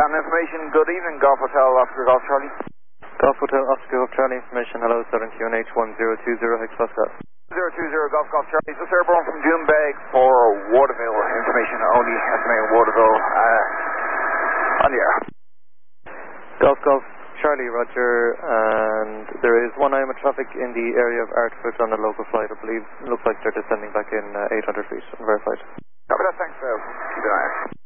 Cabin information, good evening, Golf Hotel, Oscar Golf Charlie. Golf Hotel, Oscar Golf Charlie information, hello, Southern QNH 1020 Hex Pascal. 020 Golf Charlie, just airborne from Junebag for Waterville, information only, estimating Waterville, on the air. Golf Charlie, roger, and there is 1 IM of traffic in the area of Artfoot on a local flight, I believe. Looks like they're descending back in 800 feet, verified. Copy that, thanks, keep an eye out.